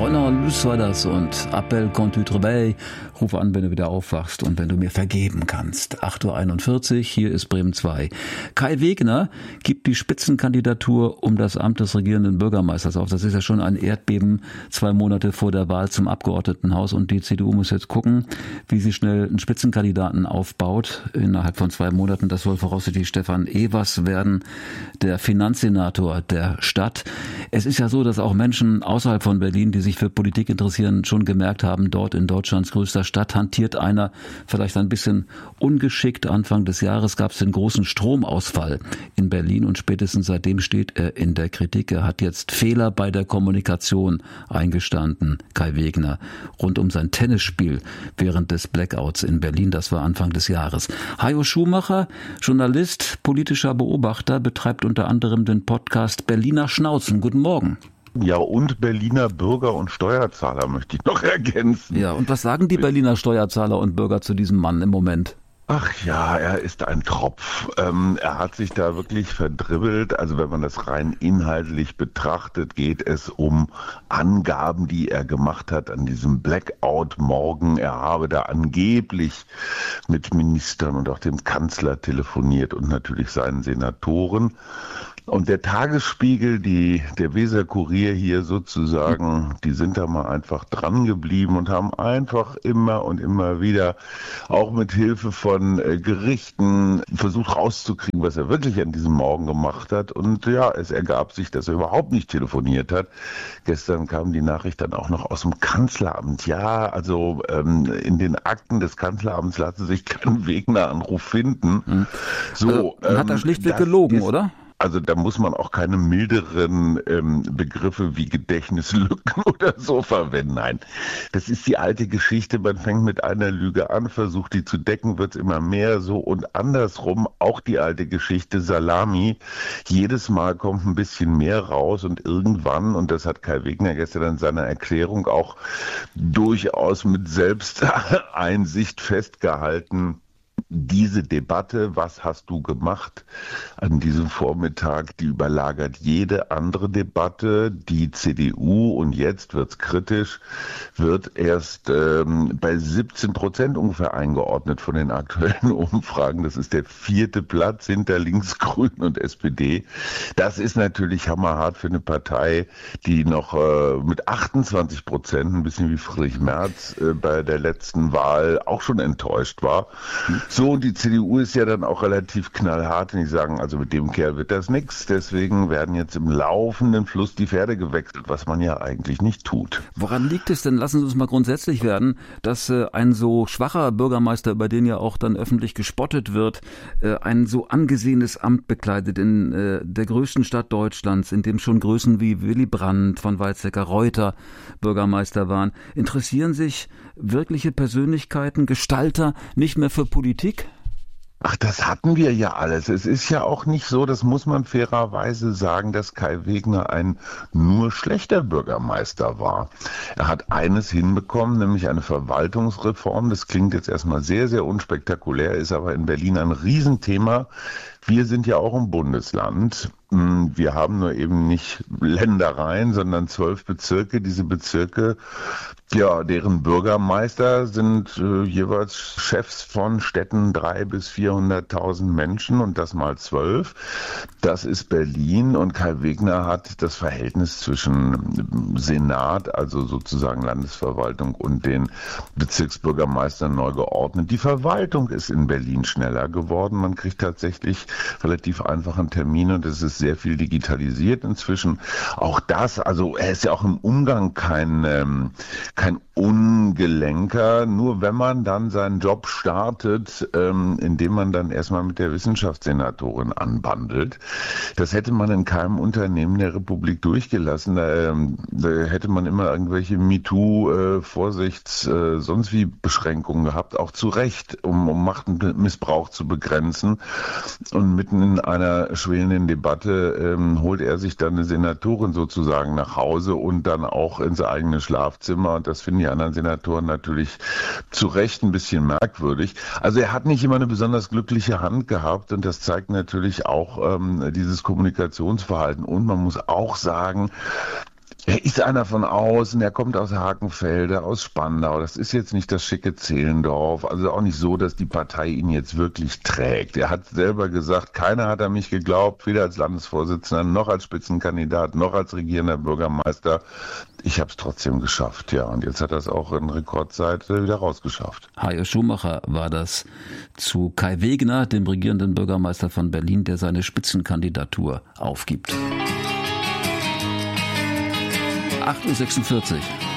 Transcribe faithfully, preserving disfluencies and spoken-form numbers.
Donna Luce war das und Appel quand tu te réveilles. Rufe an, wenn du wieder aufwachst und wenn du mir vergeben kannst. acht Uhr einundvierzig, hier ist Bremen zwei. Kai Wegner gibt die Spitzenkandidatur um das Amt des regierenden Bürgermeisters auf. Das ist ja schon ein Erdbeben, zwei Monate vor der Wahl zum Abgeordnetenhaus. Und die C D U muss jetzt gucken, wie sie schnell einen Spitzenkandidaten aufbaut. Innerhalb von zwei Monaten, das soll voraussichtlich Stefan Evers werden, der Finanzsenator der Stadt. Es ist ja so, dass auch Menschen außerhalb von Berlin, die sich für Politik interessieren, schon gemerkt haben, dort in Deutschlands größter Stadt hantiert einer vielleicht ein bisschen ungeschickt. Anfang des Jahres gab es den großen Stromausfall in Berlin und spätestens seitdem steht er in der Kritik. Er hat jetzt Fehler bei der Kommunikation eingestanden, Kai Wegner, rund um sein Tennisspiel während des Blackouts in Berlin. Das war Anfang des Jahres. Hajo Schumacher, Journalist, politischer Beobachter, betreibt unter anderem den Podcast Berliner Schnauzen. Guten Morgen. Ja, und Berliner Bürger und Steuerzahler möchte ich noch ergänzen. Ja, und was sagen die Berliner Steuerzahler und Bürger zu diesem Mann im Moment? Ach ja, er ist ein Tropf. Ähm, er hat sich da wirklich verdribbelt. Also wenn man das rein inhaltlich betrachtet, geht es um Angaben, die er gemacht hat an diesem Blackout-Morgen. Er habe da angeblich mit Ministern und auch dem Kanzler telefoniert und natürlich seinen Senatoren. Und der Tagesspiegel, die, der Weser-Kurier hier sozusagen, die sind da mal einfach dran geblieben und haben einfach immer und immer wieder, auch mit Hilfe von äh, Gerichten, versucht rauszukriegen, was er wirklich an diesem Morgen gemacht hat. Und ja, es ergab sich, dass er überhaupt nicht telefoniert hat. Gestern kam die Nachricht dann auch noch aus dem Kanzleramt. Ja, also ähm, in den Akten des Kanzleramts lasse sich kein Wegner-Anruf finden. Hm. So, also, ähm, hat er schlichtweg gelogen, ist, oder? Also da muss man auch keine milderen ähm, Begriffe wie Gedächtnislücken oder so verwenden. Nein, das ist die alte Geschichte. Man fängt mit einer Lüge an, versucht die zu decken, wird es immer mehr so. Und andersrum auch die alte Geschichte Salami. Jedes Mal kommt ein bisschen mehr raus und irgendwann, und das hat Kai Wegner gestern in seiner Erklärung auch durchaus mit Selbsteinsicht festgehalten, diese Debatte, was hast du gemacht an diesem Vormittag, die überlagert jede andere Debatte. Die C D U, und jetzt wird's kritisch, wird erst ähm, bei siebzehn Prozent ungefähr eingeordnet von den aktuellen Umfragen. Das ist der vierte Platz hinter Linksgrün und S P D. Das ist natürlich hammerhart für eine Partei, die noch äh, mit achtundzwanzig Prozent, ein bisschen wie Friedrich Merz, äh, bei der letzten Wahl auch schon enttäuscht war. So, und die C D U ist ja dann auch relativ knallhart, und die sagen, also mit dem Kerl wird das nichts. Deswegen werden jetzt im laufenden Fluss die Pferde gewechselt, was man ja eigentlich nicht tut. Woran liegt es denn, lassen Sie uns mal grundsätzlich werden, dass äh, ein so schwacher Bürgermeister, über den ja auch dann öffentlich gespottet wird, äh, ein so angesehenes Amt bekleidet in äh, der größten Stadt Deutschlands, in dem schon Größen wie Willy Brandt, von Weizsäcker, Reuter Bürgermeister waren. Interessieren sich wirkliche Persönlichkeiten, Gestalter nicht mehr für Politik? Ach, das hatten wir ja alles. Es ist ja auch nicht so, das muss man fairerweise sagen, dass Kai Wegner ein nur schlechter Bürgermeister war. Er hat eines hinbekommen, nämlich eine Verwaltungsreform. Das klingt jetzt erstmal sehr, sehr unspektakulär, ist aber in Berlin ein Riesenthema. Wir sind ja auch ein Bundesland. Wir haben nur eben nicht Ländereien, sondern zwölf Bezirke. Diese Bezirke, ja, deren Bürgermeister sind äh, jeweils Chefs von Städten drei bis vierhunderttausend Menschen, und das mal zwölf. Das ist Berlin, und Kai Wegner hat das Verhältnis zwischen Senat, also sozusagen Landesverwaltung, und den Bezirksbürgermeistern neu geordnet. Die Verwaltung ist in Berlin schneller geworden. Man kriegt tatsächlich relativ einfachen Termin, und es ist sehr viel digitalisiert inzwischen. Auch das, also er ist ja auch im Umgang kein ähm, kein Ungelenker, nur wenn man dann seinen Job startet, ähm, indem man dann erstmal mit der Wissenschaftssenatorin anbandelt. Das hätte man in keinem Unternehmen der Republik durchgelassen. Da, ähm, da hätte man immer irgendwelche MeToo, äh, Vorsichts, äh, sonst wie Beschränkungen gehabt, auch zu Recht, um, um Machtmissbrauch zu begrenzen. Und mitten in einer schwelenden Debatte ähm, holt er sich dann eine Senatorin sozusagen nach Hause und dann auch ins eigene Schlafzimmer. Und das finden die anderen Senatoren natürlich zu Recht ein bisschen merkwürdig. Also er hat nicht immer eine besonders glückliche Hand gehabt, und das zeigt natürlich auch ähm, dieses Kommunikationsverhalten. Und man muss auch sagen, Er ist einer von außen, er kommt aus Hakenfelde, aus Spandau. Das ist jetzt nicht das schicke Zehlendorf, also auch nicht so, dass die Partei ihn jetzt wirklich trägt. Er hat selber gesagt, keiner hat an mich geglaubt, weder als Landesvorsitzender, noch als Spitzenkandidat, noch als regierender Bürgermeister. Ich habe es trotzdem geschafft, ja. Und jetzt hat er es auch in Rekordzeit wieder rausgeschafft. Hajo Schumacher war das zu Kai Wegner, dem regierenden Bürgermeister von Berlin, der seine Spitzenkandidatur aufgibt. acht Uhr sechsundvierzig.